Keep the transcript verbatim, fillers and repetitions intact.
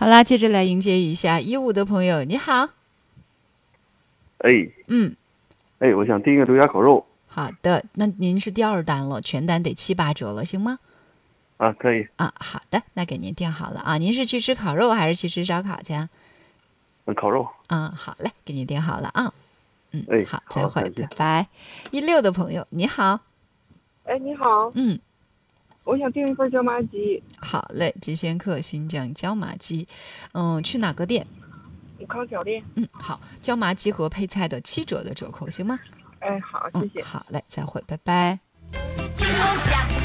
好啦，接着来迎接一下一五的朋友，你好。 哎， 嗯， 哎，我想订个牛夹烤肉。 好的，那您是第二单了，全单得七八折了，行吗？ 啊，可以。 啊，好的，那给您订好了啊。您是去吃烤肉还是去吃烧烤去啊？ 嗯，烤肉。 啊，好嘞，给您订好了啊。嗯， 哎， 好，再好， 会， 感谢。 拜拜。一六的朋友，你好。 哎，你好， 嗯， 我想订一份椒麻鸡。 好嘞，吉先客新疆椒麻鸡。嗯，去哪个店？ 康小店。 嗯，好，椒麻鸡和配菜的七折的折扣，行吗？ 哎，好，谢嗯， 谢。 好嘞，再会，拜拜。 金瓯奖。